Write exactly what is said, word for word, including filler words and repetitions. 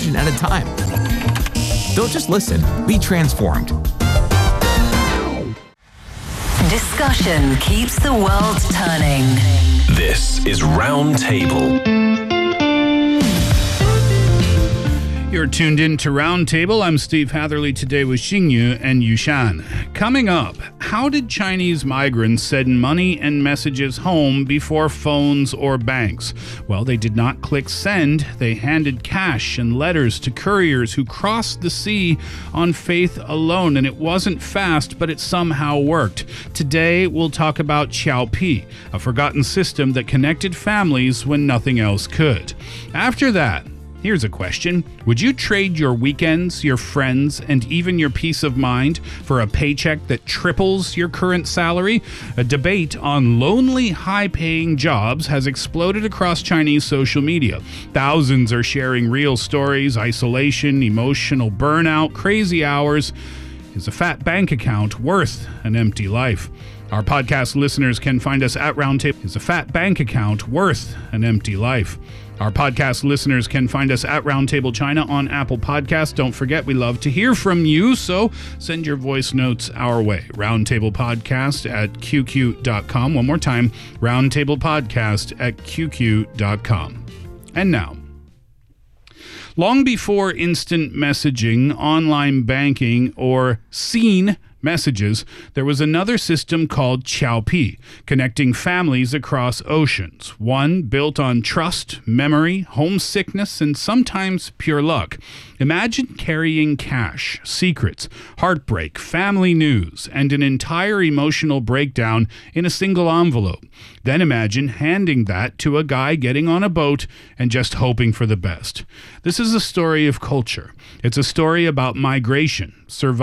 version at a time. Don't just listen, be transformed. Discussion keeps the world turning. This is Roundtable. You're tuned in to Roundtable. I'm Steve Hatherley, today with Xingyu and Yushan. Coming up, how did Chinese migrants send money and messages home before phones or banks? Well, they did not click send. They handed cash and letters to couriers who crossed the sea on faith alone. And it wasn't fast, but it somehow worked. Today, we'll talk about Qiaopi, a forgotten system that connected families when nothing else could. After that, here's a question. Would you trade your weekends, your friends, and even your peace of mind for a paycheck that triples your current salary? A debate on lonely, high-paying jobs has exploded across Chinese social media. Thousands are sharing real stories, isolation, emotional burnout, crazy hours. Is a fat bank account worth an empty life? Our podcast listeners can find us at Roundtable. Is a fat bank account worth an empty life? Our podcast listeners can find us at Roundtable China on Apple Podcasts. Don't forget, we love to hear from you, so send your voice notes our way. Roundtable Podcast at Q Q dot com. One more time, Roundtable Podcast at Q Q dot com. And now, long before instant messaging, online banking, or seen messages, there was another system called Qiaopi, connecting families across oceans. One built on trust, memory, homesickness, and sometimes pure luck. Imagine carrying cash, secrets, heartbreak, family news, and an entire emotional breakdown in a single envelope. Then imagine handing that to a guy getting on a boat and just hoping for the best. This is a story of culture. It's a story about migration, survival,